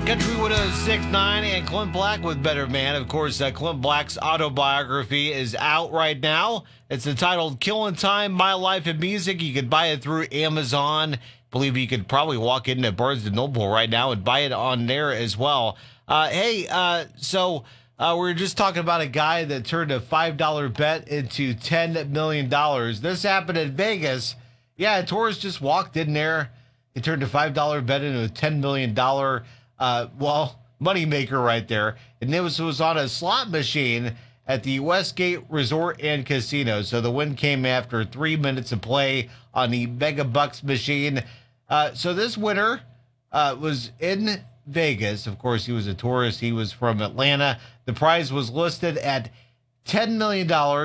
Country 106.9 and Clint Black with Better Man. Of course, Clint Black's autobiography is out right now. It's entitled Killing Time, My Life in Music. You can buy it through Amazon. I believe you could probably walk into Barnes & Noble right now and buy it on there as well. So we're just talking about a guy that turned a $5 bet into $10 million. This happened in Vegas. Yeah, Torres just walked in there. He turned a $5 bet into a $10 million moneymaker right there. And it was on a slot machine at the Westgate Resort and Casino. So the win came after 3 minutes of play on the Mega Bucks machine. So this winner was in Vegas. Of course, he was a tourist. He was from Atlanta. The prize was listed at $10 million,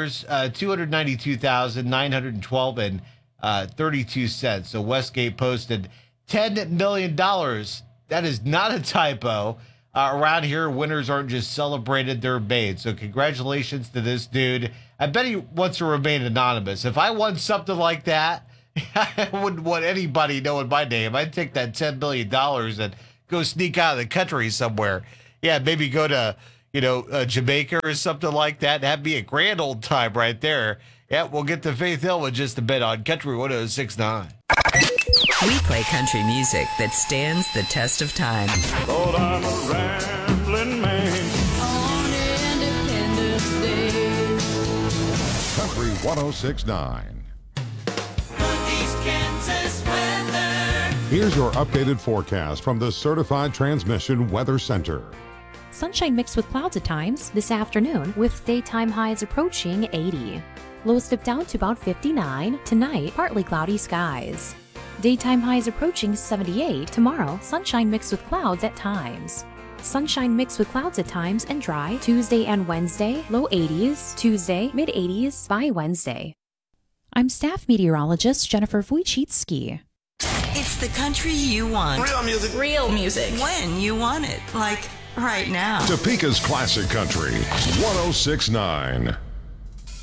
$292,912 and 32 cents. So Westgate posted $10 million. That is not a typo. Around here, winners aren't just celebrated, they're made. So congratulations to this dude. I bet he wants to remain anonymous. If I won something like that, I wouldn't want anybody knowing my name. I'd take that $10 million and go sneak out of the country somewhere. Yeah, maybe go to, Jamaica or something like that. That'd be a grand old time right there. Yeah, we'll get to Faith Hill in just a bit on Country 106.9. We play country music that stands the test of time. Lord, I'm a rambling man. On Independence Day. Country 106.9. Northeast Kansas weather. Here's your updated forecast from the Certified Transmission Weather Center. Sunshine mixed with clouds at times this afternoon, with daytime highs approaching 80. Lows dip down to about 59. Tonight, partly cloudy skies. Daytime highs approaching 78. Tomorrow, sunshine mixed with clouds at times. Sunshine mixed with clouds at times and dry Tuesday and Wednesday, low 80s. Tuesday, mid 80s by Wednesday. I'm staff meteorologist Jennifer Wojcicki. It's the country you want. Real music. Real music. When you want it. Like right now. Topeka's Classic Country 106.9.